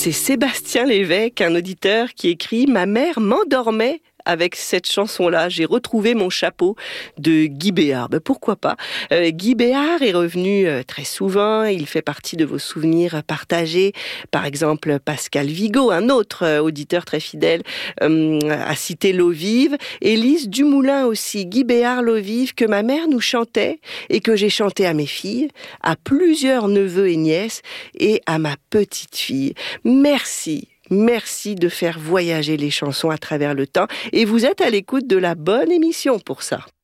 C'est Sébastien Lévesque, un auditeur qui écrit « Ma mère m'endormait » avec cette chanson-là. J'ai retrouvé mon chapeau de Guy Béard. Pourquoi pas? Guy Béard est revenu très souvent. Il fait partie de vos souvenirs partagés. Par exemple, Pascal Vigo, un autre auditeur très fidèle, a cité L'eau vive. Élise Dumoulin aussi. Guy Béard, L'eau vive, que ma mère nous chantait et que j'ai chanté à mes filles, à plusieurs neveux et nièces et à ma petite fille. Merci. Merci de faire voyager les chansons à travers le temps et vous êtes à l'écoute de la bonne émission pour ça.